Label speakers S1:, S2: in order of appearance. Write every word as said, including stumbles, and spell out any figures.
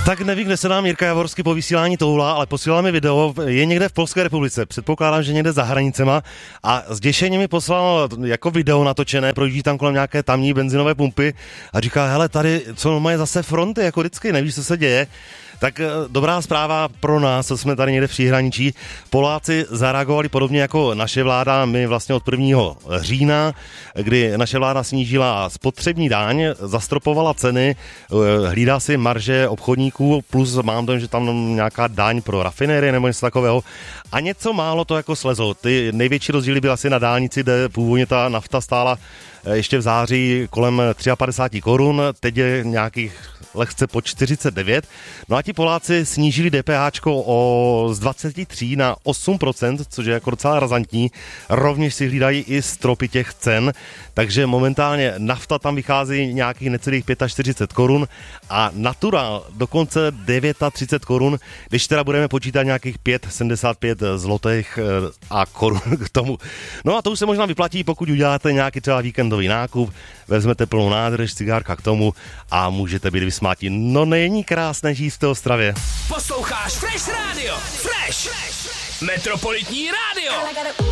S1: Tak nevím, kde se nám Jirka Javorsky po vysílání toulá, ale posílá mi video, je někde v Polské republice, předpokládám, že někde za hranicema a zděšeně mi poslal jako video natočené, projíždí tam kolem nějaké tamní benzinové pumpy a říká, hele, tady co mají zase fronty, jako vždycky, nevíš, co se děje. Tak dobrá zpráva pro nás, co jsme tady někde v příhraničí. Poláci zareagovali podobně jako naše vláda, my vlastně od prvního října, kdy naše vláda snížila spotřební daň, zastropovala ceny, hlídá si marže obchodníků, plus mám to, že tam nějaká daň pro rafinérie nebo něco takového. A něco málo to jako slezlo. Ty největší rozdíly byly asi na dálnici, kde původně ta nafta stála ještě v září kolem padesát tři korun, teď je nějakých lehce po čtyřicet devět. No a ti Poláci snížili DPHčko o z dvacet tři na osm procent, což je jako docela razantní. Rovněž si hlídají i stropy těch cen, takže momentálně nafta tam vychází nějakých necelých čtyřicet pět korun a natural dokonce třicet devět korun, když teda budeme počítat nějakých pět sedmdesát pět zlotých a korun k tomu. No a to už se možná vyplatí, pokud uděláte nějaký třeba víkendový nákup, vezmete plnou nádrž, cigárka k tomu a můžete být vysmátí. No není krásné žít v té Ostravě.
S2: Posloucháš Fresh Radio. Fresh. Metropolitní rádio.